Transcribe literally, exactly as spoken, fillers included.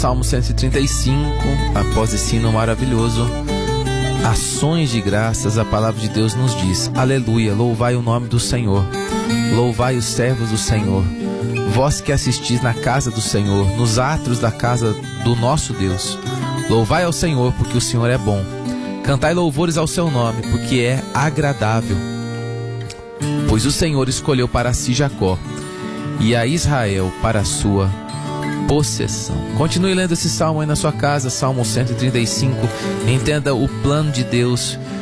Salmo cento e trinta e cinco, após esse hino maravilhoso, ações de graças, a palavra de Deus nos diz: aleluia, louvai o nome do Senhor, louvai os servos do Senhor, vós que assistis na casa do Senhor, nos átrios da casa do nosso Deus. Louvai ao Senhor, porque o Senhor é bom, cantai louvores ao seu nome, porque é agradável. Pois o Senhor escolheu para si Jacó, e a Israel para a sua possessão. Continue lendo esse salmo aí na sua casa, Salmo cento e trinta e cinco. Entenda o plano de Deus